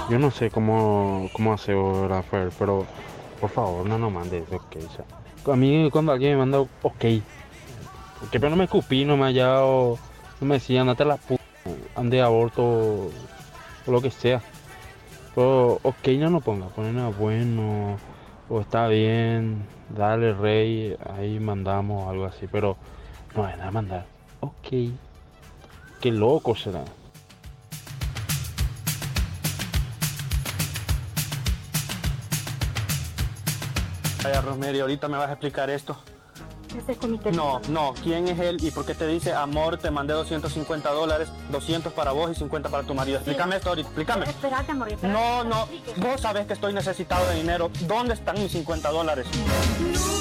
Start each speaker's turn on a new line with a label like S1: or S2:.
S1: Yo no sé cómo hace Rafael, pero por favor no nos mande ese ok. O sea, a mí cuando alguien me manda ok, que pero no me escupí, no me haya o no me decía andate a la puta, ande aborto o lo que sea. Pero ok no nos ponga, poner a bueno o está bien, dale rey, ahí mandamos algo así, pero no es nada mandar. Ok, qué loco será.
S2: Vaya, Rosemary, ahorita me vas a explicar esto.
S3: Ese es con mi teléfono.
S2: No, ¿quién es él y por qué te dice, amor, te mandé $250, 200 para vos y 50 para tu marido? Explícame esto ahorita, explícame.
S3: Espérate, amor, espérate.
S2: No, vos sabés que estoy necesitado de dinero. ¿Dónde están mis $50?